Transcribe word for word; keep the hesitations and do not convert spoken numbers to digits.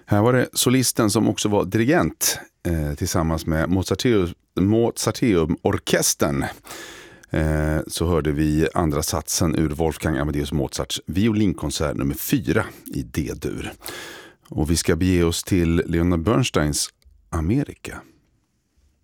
Här var det solisten som också var dirigent eh, tillsammans med Mozarteum, Mozarteum-orkestern. Eh, så hörde vi andra satsen ur Wolfgang Amadeus Mozarts violinkonsert nummer fyra i D-dur. Och vi ska bege oss till Leonard Bernsteins Amerika.